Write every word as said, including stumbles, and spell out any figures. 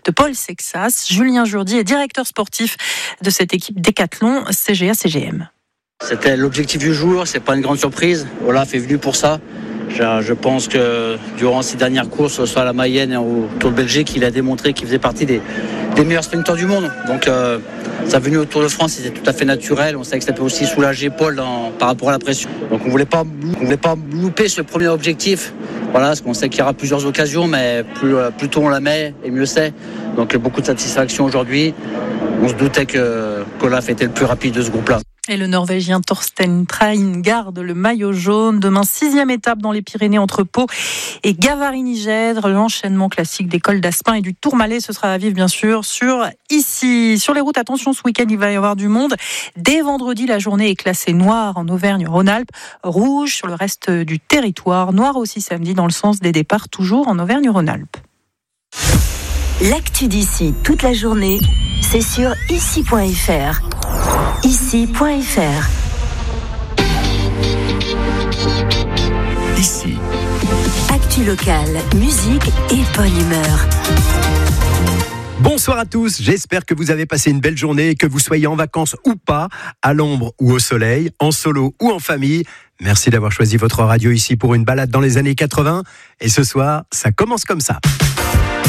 de Paul Sexas. Julien Jourdi est directeur sportif de cette équipe Décathlon C G A C G M. C'était l'objectif du jour, c'est pas une grande surprise. Olaf est venu pour ça. Je, je pense que durant ces dernières courses, soit à la Mayenne ou au Tour de Belgique, il a démontré qu'il faisait partie des, des meilleurs sprinteurs du monde. Donc euh, sa venue au Tour de France, c'était tout à fait naturel. On savait que ça peut aussi soulager Paul dans, par rapport à la pression. Donc on voulait pas, on voulait pas louper ce premier objectif. Voilà, parce qu'on sait qu'il y aura plusieurs occasions, mais plus, plus tôt on la met, et mieux c'est. Donc beaucoup de satisfaction aujourd'hui. On se doutait que qu'Olaf était le plus rapide de ce groupe-là. Et le Norvégien Torstein Train garde le maillot jaune. Demain, sixième étape dans les Pyrénées entre Pau et Gavarini-Gèdre. L'enchaînement classique des cols d'Aspin et du Tourmalet, ce sera à vivre bien sûr sur ici. Sur les routes, attention, ce week-end, il va y avoir du monde. Dès vendredi, la journée est classée noire en Auvergne-Rhône-Alpes, rouge sur le reste du territoire, noir aussi samedi dans le sens des départs, toujours en Auvergne-Rhône-Alpes. L'actu d'ici toute la journée, c'est sur ici point f r. ici point f r. Ici. Actu locale, musique et bonne humeur. Bonsoir à tous, j'espère que vous avez passé une belle journée, que vous soyez en vacances ou pas, à l'ombre ou au soleil, en solo ou en famille. Merci d'avoir choisi votre radio ici pour une balade dans les années quatre-vingts. Et ce soir, ça commence comme ça.